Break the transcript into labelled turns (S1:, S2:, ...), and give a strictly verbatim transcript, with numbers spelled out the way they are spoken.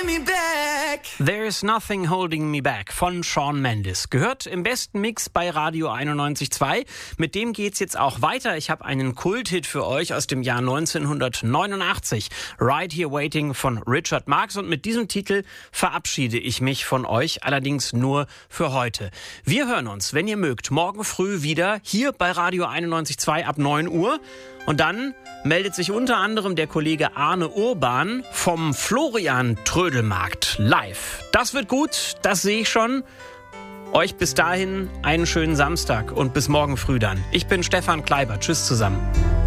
S1: me back.
S2: There's Nothing Holding Me Back von Shawn Mendes. Gehört im besten Mix bei Radio einundneunzig Komma zwei. Mit dem geht's jetzt auch weiter. Ich habe einen Kulthit für euch aus dem Jahr neunzehnhundertneunundachtzig. Right Here Waiting von Richard Marx. Und mit diesem Titel verabschiede ich mich von euch, allerdings nur für heute. Wir hören uns, wenn ihr mögt, morgen früh wieder hier bei Radio einundneunzig Komma zwei ab neun Uhr. Und dann meldet sich unter anderem der Kollege Arne Urban vom Florian Trödelmarkt live. Das wird gut, das sehe ich schon. Euch bis dahin einen schönen Samstag und bis morgen früh dann. Ich bin Stefan Kleiber. Tschüss zusammen.